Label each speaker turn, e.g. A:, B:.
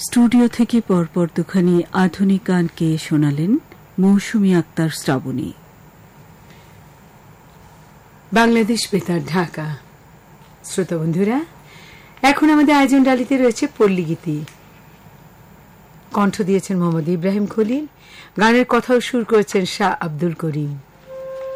A: Studio থেকে পরপর দুখানি আধুনিক গানকে শোনালেন মৌসুমী আক্তার শ্রাবণী।
B: বাংলাদেশ বেতার, ঢাকা। শ্রোতা বন্ধুরা, এখন আমাদের আয়োজন ডালিতে রয়েছে পল্লীগীতি। কণ্ঠ দিয়েছেন মোহাম্মদ ইব্রাহিম খলিল, গানের কথাও সুর করেছেন শাহ আব্দুল করিম।